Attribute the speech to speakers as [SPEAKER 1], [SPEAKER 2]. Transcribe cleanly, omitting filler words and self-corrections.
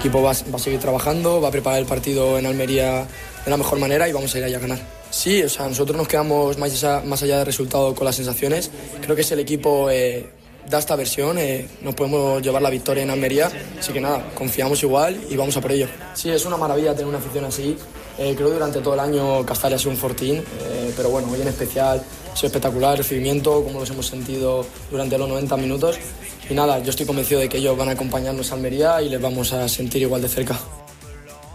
[SPEAKER 1] equipo va a seguir trabajando, va a preparar el partido en Almería de la mejor manera y vamos a ir allá a ganar. Sí, o sea, nosotros nos quedamos más allá del resultado con las sensaciones. Creo que si el equipo da esta versión, nos podemos llevar la victoria en Almería. Así que nada, confiamos igual y vamos a por ello. Sí, es una maravilla tener una afición así. Creo que durante todo el año Castalia ha sido un fortín, pero bueno, hoy en especial ha sido espectacular el recibimiento, como los hemos sentido durante los 90 minutos. Y nada, yo estoy convencido de que ellos van a acompañarnos a Almería y les vamos a sentir igual de cerca.